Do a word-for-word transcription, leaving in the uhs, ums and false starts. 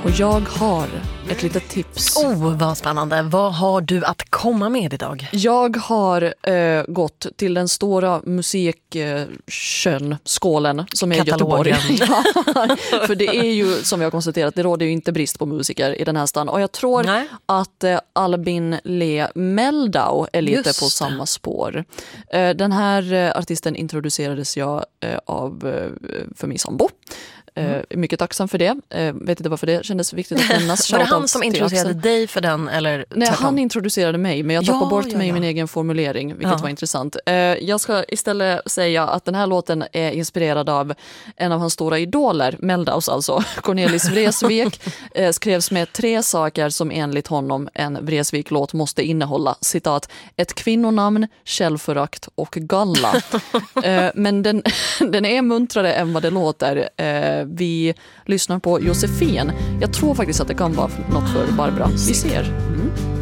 Och jag har ett litet tips. Oh, vad spännande. Vad har du att komma med idag? Jag har eh, gått till den stora musiksjön, skålen, som är Katalogen. Göteborg. Ja, för det är ju, som jag har konstaterat, det råder ju inte brist på musiker i den här stan. Och jag tror Nej. att eh, Albin Le Meldau är lite Just på det. samma spår. Eh, den här eh, artisten introducerades jag eh, av eh, för min sambo. Mm. Uh, mycket tacksam för det. Uh, vet inte varför det kändes viktigt att nämnas. Var det han som introducerade dig för den? Eller Nej, han introducerade mig, men jag tappade ja, bort ja, mig i ja. min egen formulering, vilket Ja. var intressant. Uh, jag ska istället säga att den här låten är inspirerad av en av hans stora idoler, Meldaus alltså, Cornelis Vreeswijk, uh, skrevs med tre saker som enligt honom en Vreeswijk-låt måste innehålla. Citat, ett kvinnonamn, källförakt och galla. uh, men den, den är muntrare än vad det låter. Uh, Vi lyssnar på Josefin. Jag tror faktiskt att det kan vara något för Barbara. Vi ser. Mm.